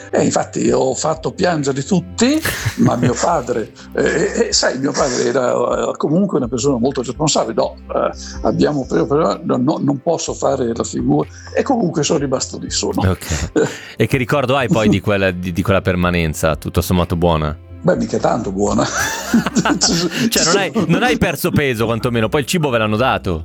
Infatti ho fatto piangere tutti, ma mio padre, sai, mio padre era comunque una persona molto responsabile. Non posso fare la figura, e comunque sono rimasto lì solo. Okay. E che ricordo hai poi di quella permanenza, tutto sommato buona? Beh, mica tanto buona. Cioè non hai perso peso, quantomeno, poi il cibo ve l'hanno dato.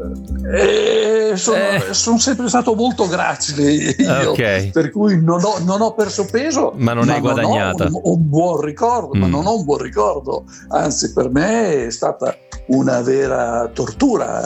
Sono sempre stato molto gracile io, okay. Per cui non ho perso peso, ma non hai guadagnata. Non ho un buon ricordo, ma non ho un buon ricordo, anzi per me è stata una vera tortura.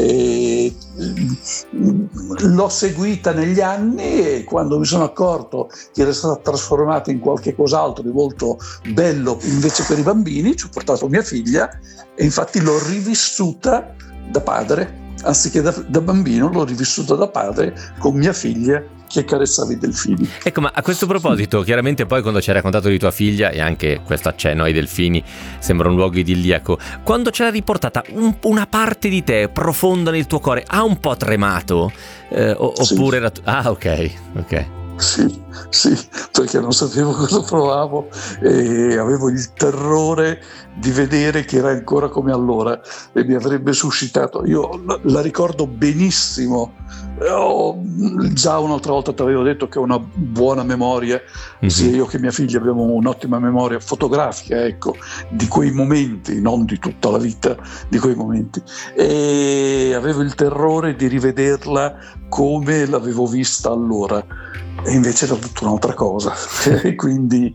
L'ho seguita negli anni, e quando mi sono accorto che era stata trasformata in qualche cos'altro di molto bello invece per i bambini, ci ho portato mia figlia, e infatti l'ho rivissuta da padre, anziché da bambino l'ho rivissuta da padre con mia figlia che carezzava i delfini. Ecco, ma a questo proposito, chiaramente poi quando ci hai raccontato di tua figlia, e anche questo accenno ai delfini sembra un luogo idilliaco, quando ce l'ha riportata una parte di te profonda nel tuo cuore ha un po' tremato? Oppure era ok. Sì, perché non sapevo cosa provavo e avevo il terrore di vedere che era ancora come allora, e mi avrebbe suscitato, io la ricordo benissimo. Già un'altra volta ti avevo detto che ho una buona memoria, sia io che mia figlia abbiamo un'ottima memoria fotografica, ecco, di quei momenti, non di tutta la vita, di quei momenti, e avevo il terrore di rivederla come l'avevo vista allora, e invece era tutta un'altra cosa. e quindi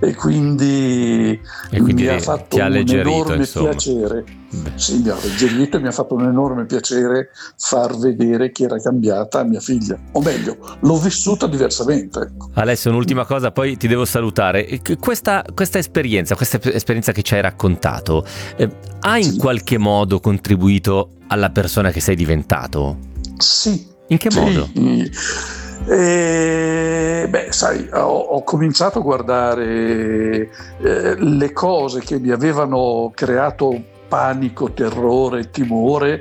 mi ha fatto un enorme piacere. Sì, mi ha alleggerito, e mi ha fatto un enorme piacere far vedere che era cambiata mia figlia, o meglio, l'ho vissuta diversamente, ecco. Alessio, un'ultima cosa, poi ti devo salutare. Questa esperienza che ci hai raccontato ha in qualche modo contribuito alla persona che sei diventato? Sì. In che modo? Sai, ho cominciato a guardare le cose che mi avevano creato panico, terrore, timore,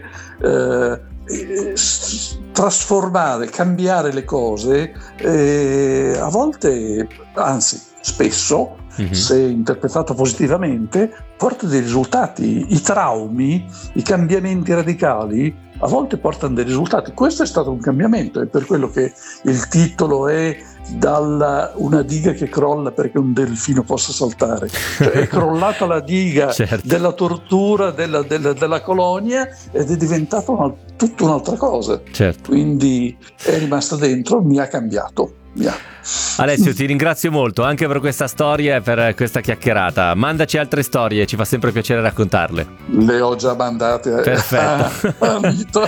trasformare, cambiare le cose, a volte, anzi spesso, se interpretato positivamente, porta dei risultati. I traumi, i cambiamenti radicali a volte portano dei risultati. Questo è stato un cambiamento, è per quello che il titolo è una diga che crolla perché un delfino possa saltare. Cioè, è crollata la diga certo. della tortura della colonia, ed è diventata tutta un'altra cosa. Certo. Quindi è rimasta dentro, mi ha cambiato. Alessio, ti ringrazio molto anche per questa storia e per questa chiacchierata. Mandaci altre storie, ci fa sempre piacere raccontarle. Le ho già mandate. Perfetto.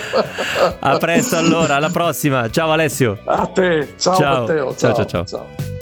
A presto allora, alla prossima. Ciao Alessio. A te, ciao Matteo. Ciao.